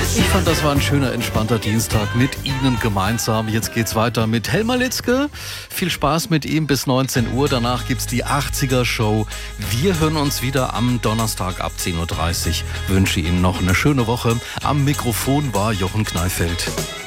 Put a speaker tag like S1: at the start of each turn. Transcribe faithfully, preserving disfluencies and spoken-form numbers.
S1: Ich fand, das war ein schöner, entspannter Dienstag mit Ihnen gemeinsam. Jetzt geht's weiter mit Helmer Litzke. Viel Spaß mit ihm bis neunzehn Uhr. Danach gibt's die achtziger Show. Wir hören uns wieder am Donnerstag ab zehn Uhr dreißig. Wünsche Ihnen noch eine schöne Woche. Am Mikrofon war Jochen Kneifeld.